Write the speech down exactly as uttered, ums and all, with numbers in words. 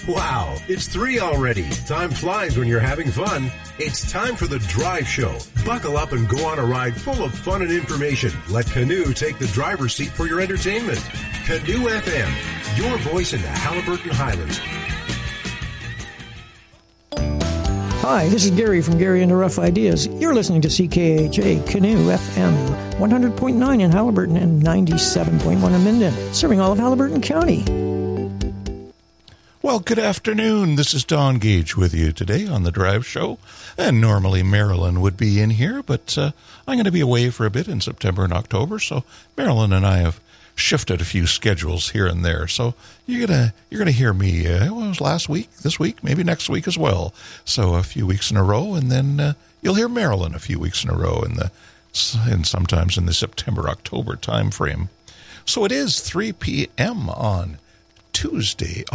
Wow, it's three already. Time flies when you're having fun. It's time for the Drive Show. Buckle up and go on a ride full of fun and information. Let Canoe take the driver's seat for your entertainment. Canoe F M, your voice in the Haliburton Highlands. Hi, this is Gary from Gary and the Rough Ideas. You're listening to C K H A Canoe F M, one hundred point nine in Haliburton and ninety-seven point one in Minden, serving all of Haliburton County. Well, good afternoon. This is Don Gage with you today on the Drive Show. And normally Marilyn would be in here, but uh, I'm going to be away for a bit in September and October, so Marilyn and I have shifted a few schedules here and there. So you're gonna you're gonna hear me. Uh, well, it was last week, this week, maybe next week as well. So a few weeks in a row, and then uh, you'll hear Marilyn a few weeks in a row, in the and sometimes in the September October time frame. So it is three p.m. on Tuesday,